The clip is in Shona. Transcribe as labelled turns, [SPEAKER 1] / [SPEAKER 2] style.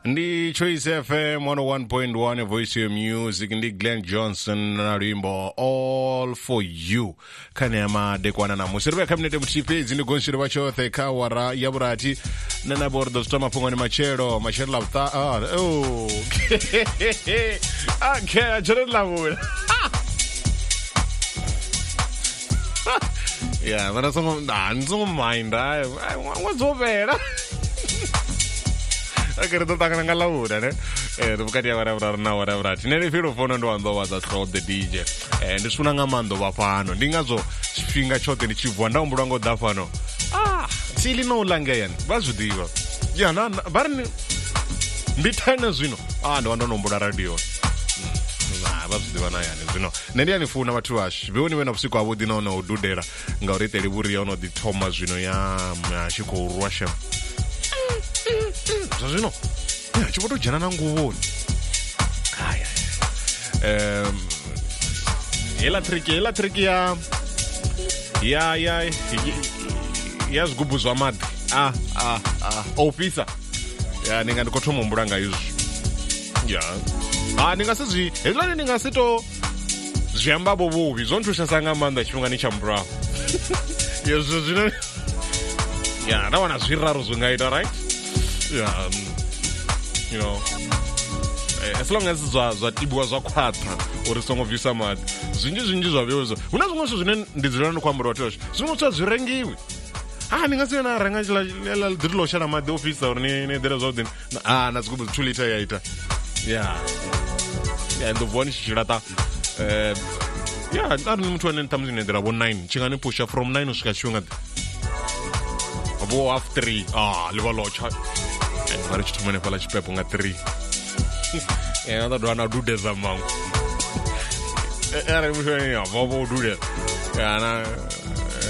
[SPEAKER 1] Ndi Choice FM 101.1 Voice of Music ndi Glenn Johnson na rimbo All For You kanema dekwana na musirwe kabinete mutipezi ndi gonshiro bachothe kawara yaburati nana bordo stoma pungoni machero labta okay ajere labura yeah mana songo nzo mind what's over Akhirnya tangan ngala udah ne, bukan dia whatever. Nene filo phone ndo ando waza throw the DJ. Ndi suna ngamando bapano. Ndingazo finga chote ni chivwanda umburango dafano. Sili no langayan. Bazudiwa. Ya na barni mbitana zwino. Ndo ando nombora radio. Bazudiwa na yani zwino. Nende anifuna watu wash. Beoni wena usiku abudi na ono ududera. Ngaurite liburi ono di Thomas zwino ya shiko urwasha. Zazino, chipoto jana nanguoni. Electric ya zigubu zwa madi. Ofisa. Ya ninga ndikotomo mburanga yuzu. Ya. Ninga sizi, ezlani ninga sito zviambabo buvi, zontu shasanga manda chunga nicha mbra. Ya zazino. Ya, na wana zwiraro zungaida, right? Yeah, you know, as long as zatibwa zakwata uri songo visa mad zinji zvavyozo unazongoso zvine ndidzirana kwambura watosha zvinotsa zvirengiwi ningasiyana ranga la drilo shara mad officer uri ne dera zodin nazigubu 2 liter yaita yeah ndovoni shirata yeah ari muthu ane ntamzi ne dera 9 chingani pusha from 9 usvika chunga abo after 3 livalocha Mari chitumane pala chipepo nga 3. Enda ndo anadude za mangu. Era mshweni ya, bobo dude. Ya na